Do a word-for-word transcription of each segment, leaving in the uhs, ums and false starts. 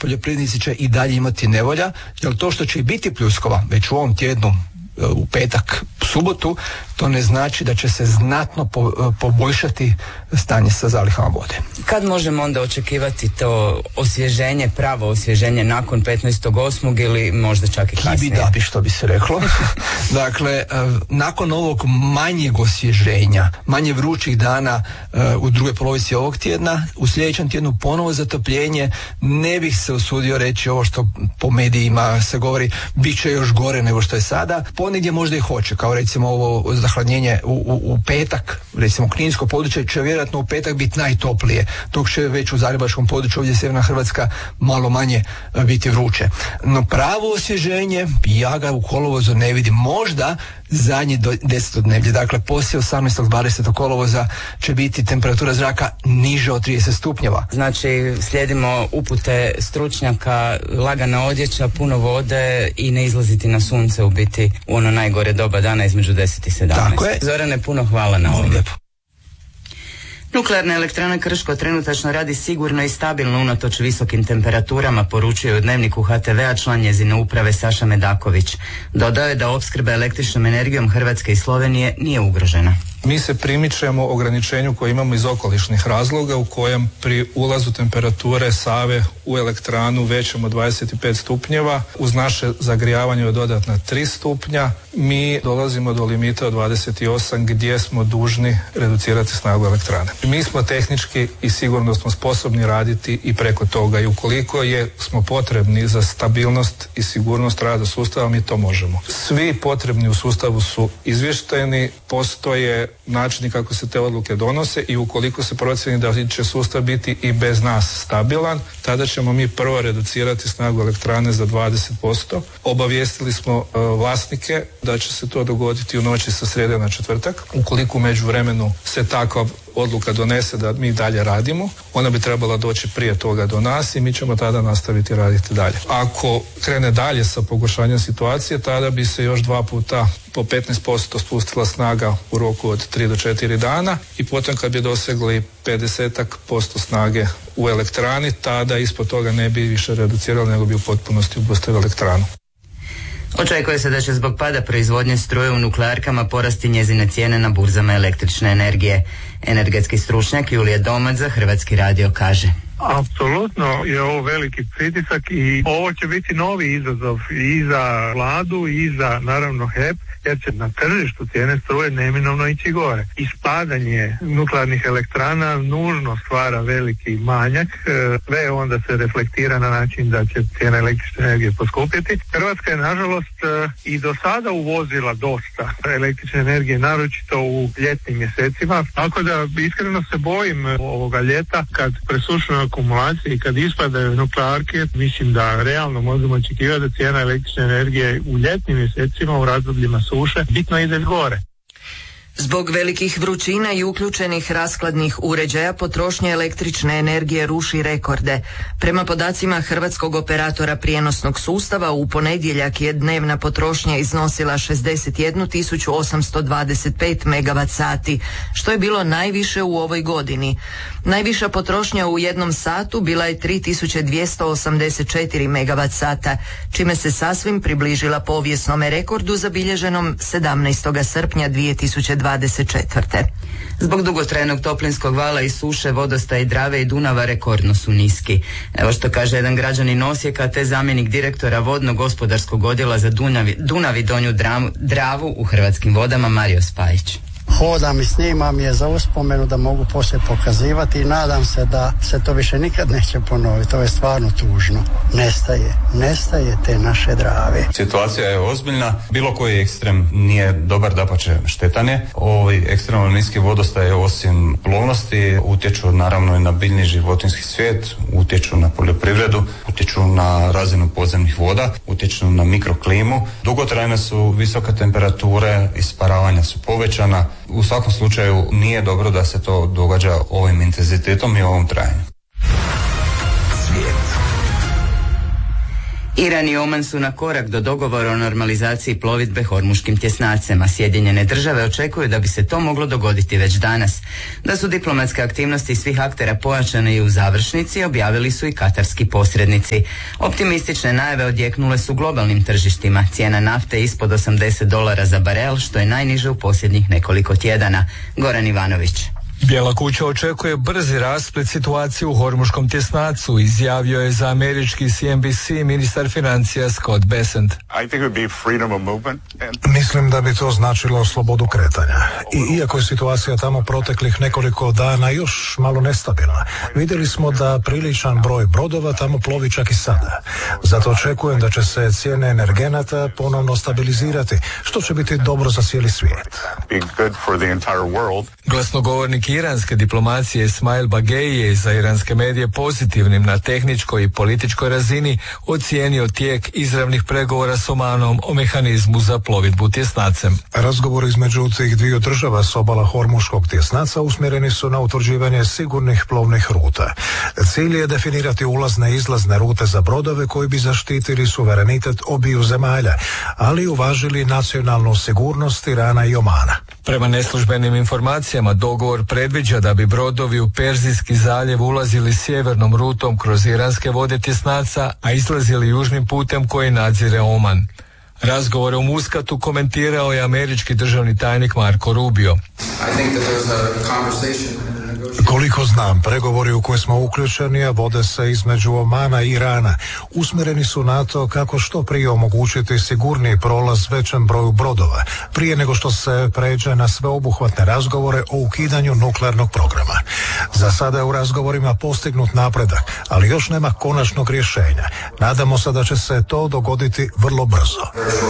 poljoprivrednici će i dalje imati nevolja, jer to što će i biti pljuskova već u ovom tjednu, u petak, subotu, to ne znači da će se znatno po, poboljšati stanje sa zalihama vode. Kad možemo onda očekivati to osvježenje, pravo osvježenje nakon petnaestog osmog ili možda čak i kasnije? Kibi da bi, što bi se reklo. Dakle, nakon ovog manjeg osvježenja, manje vrućih dana u drugoj polovici ovog tjedna, u sljedećem tjednu ponovo zatopljenje, ne bih se usudio reći ovo što po medijima se govori, bit će još gore nego što je sada. Ponegdje možda i hoće, kao recimo ovo zahladnjenje u, u, u petak, recimo kninsko područje će vjerojatno u petak biti najtoplije, dok će već u zagrebačkom području, ovdje sjeverna Hrvatska, malo manje biti vruće. No pravo osvježenje, ja ga u kolovozu ne vidim, možda zadnji desetodnevlje, dakle poslije osamnaestog dvadesetog kolovoza će biti temperatura zraka niže od trideset stupnjeva. Znači slijedimo upute stručnjaka, lagana odjeća, puno vode i ne izlaziti na sunce u biti u ono najgore doba dana između deset i sedamnaest. Tako je. Zorane, puno hvala na ovom. Lijepo. Nuklearna elektrana Krško trenutačno radi sigurno i stabilno unatoč visokim temperaturama, poručuje u Dnevniku ha te ve-a član njezine uprave Saša Medaković. Dodao je da opskrba električnom energijom Hrvatske i Slovenije nije ugrožena. Mi se primičemo ograničenju koje imamo iz okolišnih razloga u kojem pri ulazu temperature Save u elektranu većom od dvadeset pet stupnjeva, uz naše zagrijavanje od dodatna tri stupnja, mi dolazimo do limita od dvadeset osam gdje smo dužni reducirati snagu elektrane. Mi smo tehnički i sigurno smo sposobni raditi i preko toga i ukoliko je smo potrebni za stabilnost i sigurnost rada sustava, mi to možemo. Svi potrebni u sustavu su izvješteni, postoje načini kako se te odluke donose i ukoliko se procijeni da će sustav biti i bez nas stabilan, tada ćemo mi prvo reducirati snagu elektrane za dvadeset posto. Obavijestili smo uh, vlasnike da će se to dogoditi u noći sa srijede na četvrtak. Ukoliko u međuvremenu se takva odluka donese da mi dalje radimo, ona bi trebala doći prije toga do nas i mi ćemo tada nastaviti raditi dalje. Ako krene dalje sa pogoršanjem situacije, tada bi se još dva puta po petnaest posto spustila snaga u roku od tri do četiri dana i potom kad bi dosegli pedeset posto snage u elektrani, tada ispod toga ne bi više reducirali, nego bi u potpunosti obustavili elektranu. Očekuje se da će zbog pada proizvodnje struje u nuklearkama porasti njezine cijene na burzama električne energije. Energetski stručnjak Julije Domac za Hrvatski radio kaže: Apsolutno je ovo veliki pritisak i ovo će biti novi izazov i za vladu i za naravno he e pe, jer će na tržištu cijene struje neminovno ići gore. Ispadanje nuklearnih elektrana nužno stvara veliki manjak, sve onda se reflektira na način da će cijena električne energije poskupiti. Hrvatska je nažalost i do sada uvozila dosta električne energije, naročito u ljetnim mjesecima, tako da iskreno se bojim ovoga ljeta kad presušeno akumulacije i kad ispadaju nuklearke, mislim da realno možemo očekivati da cijena električne energije u ljetnim mjesecima u razdobljima suše bitno ide gore. Zbog velikih vrućina i uključenih rashladnih uređaja potrošnja električne energije ruši rekorde. Prema podacima Hrvatskog operatora prijenosnog sustava u ponedjeljak je dnevna potrošnja iznosila šezdeset jednu tisuću osamsto dvadeset pet megavat sati, što je bilo najviše u ovoj godini. Najviša potrošnja u jednom satu bila je tri tisuće dvjesto osamdeset četiri megavat sata, čime se sasvim približila povijesnome rekordu zabilježenom sedamnaestog srpnja dvije tisuće dvadeset četvrte. Zbog dugotrajnog toplinskog vala i suše vodostaji Drave i Dunava rekordno su niski. Evo što kaže jedan građanin Osijeka te zamjenik direktora vodnog gospodarskog odjela za Dunavi, Dunav i Donju Dravu u Hrvatskim vodama Mario Spajić. Hodam i snimam je za uspomenu da mogu poslije pokazivati i nadam se da se to više nikad neće ponoviti. To je stvarno tužno. Nestaje, nestaje te naše Drave. Situacija je ozbiljna. Bilo koji ekstrem nije dobar, dapače štetan je. Ovi ekstremno niski vodostaje osim plovnosti utječu naravno i na biljni životinjski svijet, utječu na poljoprivredu, utječu na razinu podzemnih voda, utječu na mikroklimu. Dugotrajne su visoke temperature, isparavanja su povećana. U svakom slučaju nije dobro da se to događa ovim intenzitetom i ovom trajanju. Iran i Oman su na korak do dogovora o normalizaciji plovidbe Hormuškim tjesnacem, a Sjedinjene države očekuju da bi se to moglo dogoditi već danas. Da su diplomatske aktivnosti svih aktera pojačane i u završnici, objavili su i katarski posrednici. Optimistične najave odjeknule su globalnim tržištima. Cijena nafte ispod osamdeset dolara za barel, što je najniže u posljednjih nekoliko tjedana. Goran Ivanović. Bijela kuća očekuje brzi rasplet situacije u Hormuškom tjesnacu, izjavio je za američki C N B C ministar financija Scott Bessent. Mislim da bi to značilo slobodu kretanja. I iako je situacija tamo proteklih nekoliko dana još malo nestabilna, vidjeli smo da priličan broj brodova tamo plovi čak i sada. Zato očekujem da će se cijene energenata ponovno stabilizirati, što će biti dobro za cijeli svijet. Glasnogovornik iranske diplomacije Ismail Bagei je za iranske medije pozitivnim na tehničkoj i političkoj razini ocijenio tijek izravnih pregovora s Omanom o mehanizmu za plovidbu tjesnacem. Razgovori između tih dviju država s obala Hormuškog tjesnaca usmjereni su na utvrđivanje sigurnih plovnih ruta. Cilj je definirati ulazne i izlazne rute za brodove koji bi zaštitili suverenitet obiju zemalja, ali uvažili nacionalnu sigurnost Irana i Omana. Prema neslužbenim informacijama, dogovor predviđa da bi brodovi u Perzijski zaljev ulazili sjevernom rutom kroz iranske vode tjesnaca, a izlazili južnim putem koji nadzire Oman. Razgovore u Muskatu komentirao je američki državni tajnik Marco Rubio. Koliko znam, pregovori u koje smo uključeni, a vode se između Omana i Irana, usmjereni su na to kako što prije omogućiti sigurniji prolaz većem broju brodova, prije nego što se pređe na sveobuhvatne razgovore o ukidanju nuklearnog programa. Za sada je u razgovorima postignut napredak, ali još nema konačnog rješenja. Nadamo se da će se to dogoditi vrlo brzo.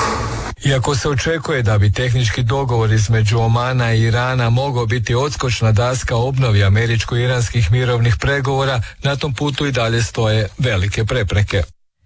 Iako se očekuje da bi tehnički dogovor između Omana i Irana mogao biti odskočna daska obnovi američko-iranskih mirovnih pregovora, na tom putu i dalje stoje velike prepreke.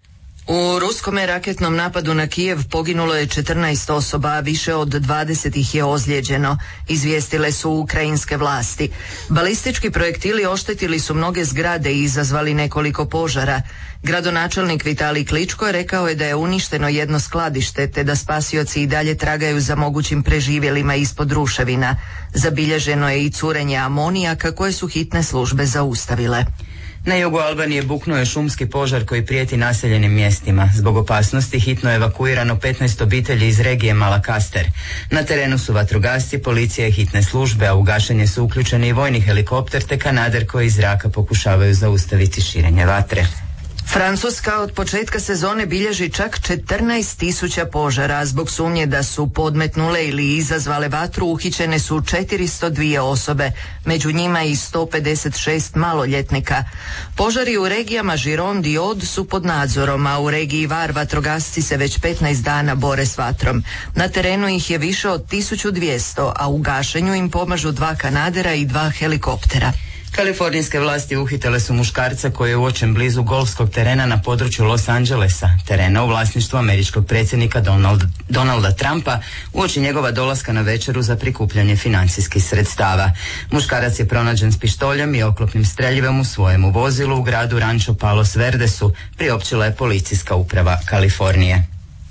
U ruskome raketnom napadu na Kijev poginulo je četrnaest osoba, a više od dvadeset ih je ozlijeđeno, izvijestile su ukrajinske vlasti. Balistički projektili oštetili su mnoge zgrade i izazvali nekoliko požara. Gradonačelnik Vitalij Kličko rekao je da je uništeno jedno skladište, te da spasioci i dalje tragaju za mogućim preživjelima ispod ruševina. Zabilježeno je i curenje amonijaka koje su hitne službe zaustavile. Na jugu Albanije buknuo je šumski požar koji prijeti naseljenim mjestima. Zbog opasnosti hitno je evakuirano petnaest obitelji iz regije Malakaster. Na terenu su vatrogasci, policija i hitne službe, a u gašenje su uključeni i vojni helikopter te kanader koji iz zraka pokušavaju zaustaviti širenje vatre. Francuska od početka sezone bilježi čak četrnaest tisuća požara. Zbog sumnje da su podmetnule ili izazvale vatru uhićene su četiristo dvije osobe, među njima i sto pedeset šest maloljetnika. Požari u regijama Gironde i Aude su pod nadzorom, a u regiji Var vatrogasci se već petnaest dana bore s vatrom. Na terenu ih je više od tisuću dvjesto, a u gašenju im pomažu dva kanadera i dva helikoptera. Kalifornijske vlasti uhitile su muškarca koji je uočen blizu golfskog terena na području Los Angelesa, terena u vlasništvu američkog predsjednika Donald, Donalda Trumpa, uoči njegova dolaska na večeru za prikupljanje financijskih sredstava. Muškarac je pronađen s pištoljem i oklopnim streljivom u svojemu vozilu u gradu Rancho Palos Verdesu, priopćila je policijska uprava Kalifornije.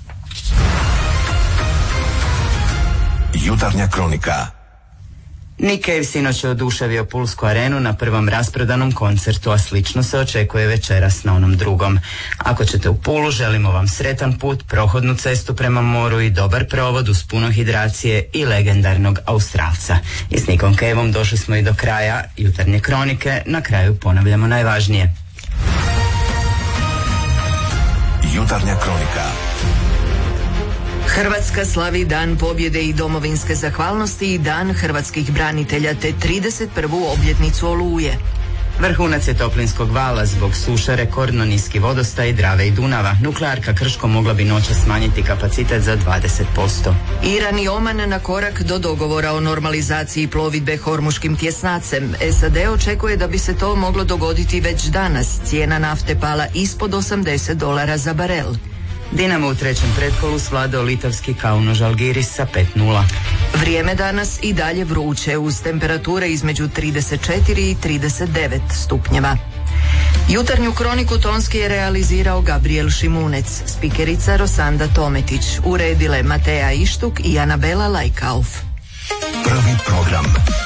Jutarnja kronika. Nick Cave sinoć je oduševio Pulsku arenu na prvom rasprodanom koncertu, a slično se očekuje večeras na onom drugom. Ako ćete u Pulu, želimo vam sretan put, prohodnu cestu prema moru i dobar provod uz puno hidracije i legendarnog Australca. I s Nickom Caveom došli smo i do kraja jutarnje kronike. Na kraju ponavljamo najvažnije. Jutarnja kronika. Hrvatska slavi Dan pobjede i domovinske zahvalnosti i Dan hrvatskih branitelja te trideset prvu obljetnicu Oluje. Vrhunac je toplinskog vala zbog suše, rekordno niski vodostaj Drave i Dunava. Nuklearka Krško mogla bi noća smanjiti kapacitet za dvadeset posto. Iran i Oman na korak do dogovora o normalizaciji plovidbe Hormuškim tjesnacem. S A D očekuje da bi se to moglo dogoditi već danas. Cijena nafte pala ispod osamdeset dolara za barel. Dinamo u trećem pretkolu svladao litavski Kauno Žalgiris sa pet nula. Vrijeme danas i dalje vruće uz temperature između trideset četiri i trideset devet stupnjeva. Jutarnju kroniku tonski je realizirao Gabriel Šimunec, spikerica Rosanda Tometić, uredile Mateja Ištuk i Anabela Lajkauf. Prvi program.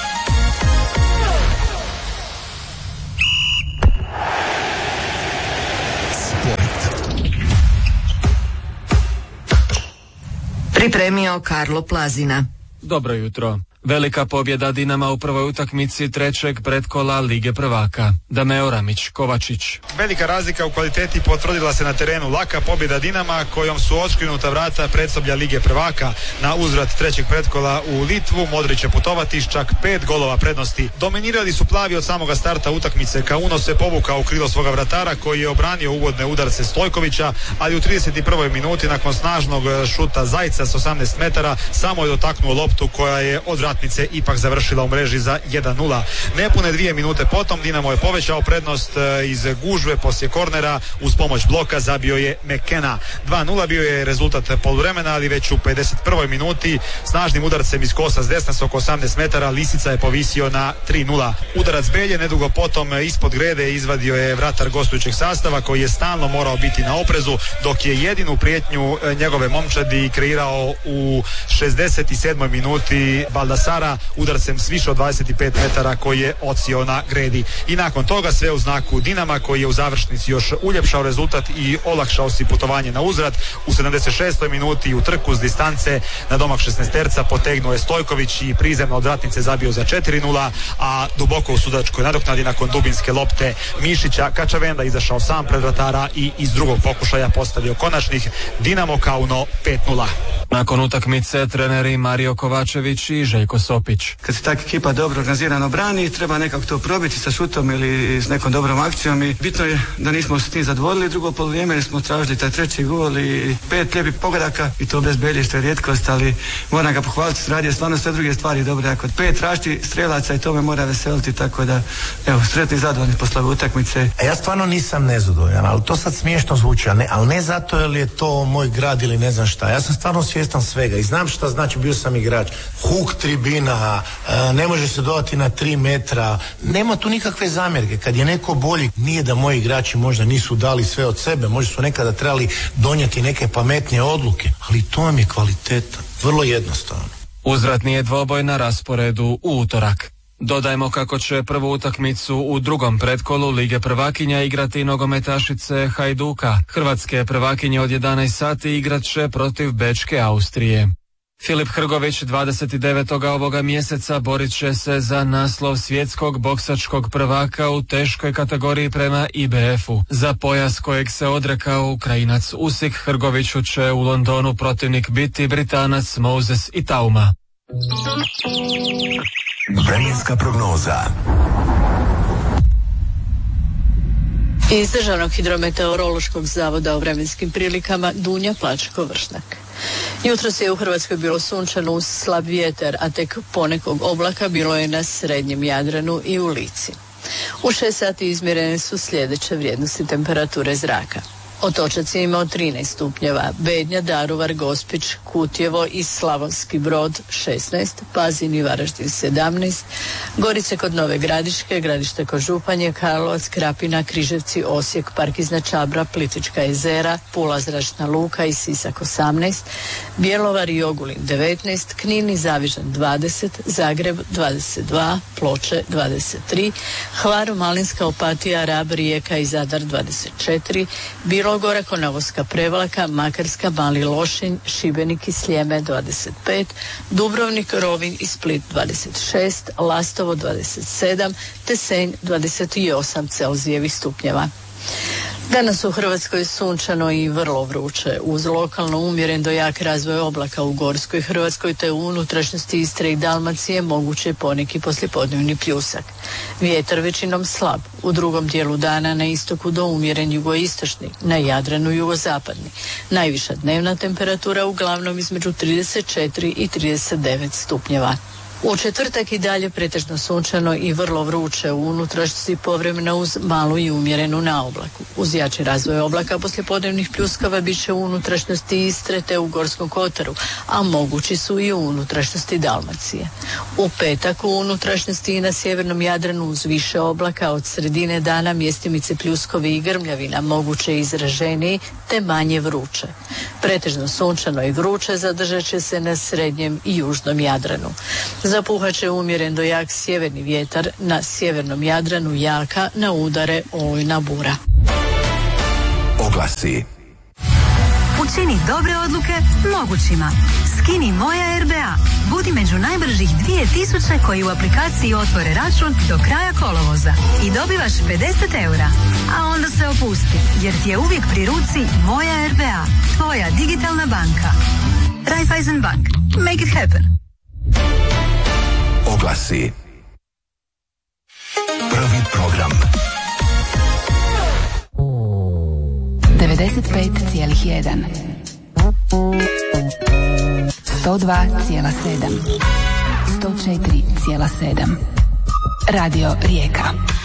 Pripremio Karlo Plazina. Dobro jutro. Velika pobjeda Dinama u prvoj utakmici trećeg pretkola Lige prvaka. Dameo Ramić, Kovačić. Velika razlika u kvaliteti potvrdila se na terenu. Laka pobjeda Dinama kojom su otškrinuta vrata predsoblja Lige prvaka. Na uzvrat trećeg pretkola u Litvu Modrić će putovati s čak pet golova prednosti. Dominirali su plavi od samoga starta utakmice. Kauno se povukao u krilo svoga vratara koji je obranio uvodne udarce Stojkovića, ali u trideset prvoj minuti nakon snažnog šuta Zajca s osamnaest metara samo je dotaknuo loptu koja je od vratnice ipak završila u mreži za jedan nula. Nepune dvije minute potom Dinamo je povećao prednost iz gužve poslije kornera, uz pomoć bloka zabio je McKenna. dva nula bio je rezultat poluvremena, ali već u pedeset prvoj minuti snažnim udarcem iz kosa s desna s oko osamnaest metara Lisica je povisio na tri nula. Udarac Belje nedugo potom ispod grede izvadio je vratar gostujućeg sastava koji je stalno morao biti na oprezu, dok je jedinu prijetnju njegove momčadi kreirao u šezdeset sedmoj minuti Baldasara udarcem s više od dvadeset pet metara koji je odsio na gredi. I nakon toga sve u znaku Dinama koji je u završnici još uljepšao rezultat i olakšao si putovanje na uzvrat. U sedamdeset šestoj minuti u trku s distance na domak šesnaesterca potegnuo je Stojković i prizemno od vratnice zabio za četiri nula, a duboko u sudačkoj nadoknadi nakon dubinske lopte Mišića Kačavenda izašao sam pred vratara i iz drugog pokušaja postavio konačnih. Dinamo Kauno pet nula. Nakon utakmice treneri Mario Kovačević i Željko Sopić. Kad se tak ekipa dobro organizirano brani, treba nekako to probiti sa šutom ili s nekom dobrom akcijom i bitno je da nismo s tim zadovoljili. Drugo polovrijeme jer smo tražili taj treći gol i pet lijepih pogodaka i to bez Belje što je rijetkost, ali moram ga pohvaliti, radio stvarno sve druge stvari dobre. Ako pet tražiti strelaca i to me mora veseliti, tako da evo, sretni i zadovoljni posle ove utakmice. A ja stvarno nisam nezadovoljan, ali to sad smiješno zvuči, ali ne, ali ne zato jer je to moj grad ili ne znam šta. Ja sam stvarno svjestan svega i znam šta znači, bio sam igrač. Huk tribina, ne može se dodati na tri metra, nema tu nikakve zamjerke. Kad je neko bolji, nije da moji igrači možda nisu dali sve od sebe, možda su nekada trebali donijeti neke pametnije odluke, ali to vam je kvaliteta, vrlo jednostavno. Uzvratni je dvoboj na rasporedu u utorak. Dodajmo kako će prvu utakmicu u drugom pretkolu Lige prvakinja igrati nogometašice Hajduka. Hrvatske prvakinje od jedanaest sati igrat će protiv Bečke Austrije. Filip Hrgović dvadeset devetog ovoga mjeseca borit će se za naslov svjetskog boksačkog prvaka u teškoj kategoriji prema I B F-u. Za pojas kojeg se odrekao Ukrajinac Usik, Hrgoviću će u Londonu protivnik biti Britanac Moses Itauma. Vremenska prognoza. Iz Državnog hidrometeorološkog zavoda o vremenskim prilikama Dunja Plačko-Vršnak. Jutros je u Hrvatskoj bilo sunčano uz slab vjetar, a tek ponekog oblaka bilo je na srednjem Jadranu i u Lici. U šest sati izmjerene su sljedeće vrijednosti temperature zraka. Otočac je imao trinaest stupnjeva, Bednja, Daruvar, Gospić, Kutjevo i Slavonski Brod šesnaest, Pazin i Varaždin sedamnaest, Gorice kod Nove Gradiške, Gradište kod Županje, Karlovac, Krapina, Križevci, Osijek, Park iznad Čabra, Plitvička jezera, Pula zračna luka i Sisak osamnaest, Bjelovar i Ogulin devetnaest, Knin i Zavižan dvadeset, Zagreb dvadeset dva, Ploče dvadeset tri, Hvar, Malinska, Opatija, Rab, Rijeka i Zadar dvadeset četiri, Bilogora, Konavolska Prevlaka, Makarska, Mali Lošinj, Šibenik i Sljeme dvadeset pet, Dubrovnik, Rovinj i Split dvadeset šest, Lastovo dvadeset sedam, te Senj dvadeset osam Celzijevih stupnjeva. Danas u Hrvatskoj sunčano i vrlo vruće, uz lokalno umjeren do jak razvoj oblaka u Gorskoj Hrvatskoj te u unutrašnjosti Istre i Dalmacije moguće poneki poslijepodnevni pljusak. Vjetar većinom slab, u drugom dijelu dana na istoku do umjeren jugoistočni, na Jadranu jugozapadni. Najviša dnevna temperatura uglavnom između trideset četiri i trideset devet stupnjeva. U četvrtak i dalje pretežno sunčano i vrlo vruće, u unutrašnjosti povremeno uz malu i umjerenu naoblaku. Uz jači razvoj oblaka poslijepodnevnih pljuskava bit će u unutrašnjosti Istre te u Gorskom kotaru, a mogući su i u unutrašnjosti Dalmacije. U petak u unutrašnjosti i na sjevernom Jadranu uz više oblaka, od sredine dana mjestimice pljuskovi i grmljavina, moguće izraženiji te manje vruće. Pretežno sunčano i vruće zadržat će se na srednjem i južnom Jadranu. Zapuhat će umjeren do jak sjeverni vjetar, na sjevernom Jadranu jaka, na udare olujna bura. Oglasi. Učini dobre odluke mogućima. Skini Moja R B A. Budi među najbržih dvije tisuće koji u aplikaciji otvore račun do kraja kolovoza. I dobivaš pedeset eura. A onda se opusti, jer ti je uvijek pri ruci Moja R B A. Tvoja digitalna banka. Raiffeisen Bank. Make it happen. Oglasi. Prvi program. devedeset pet zarez jedan, sto dva zarez sedam, sto četiri zarez sedam. Radio Rijeka.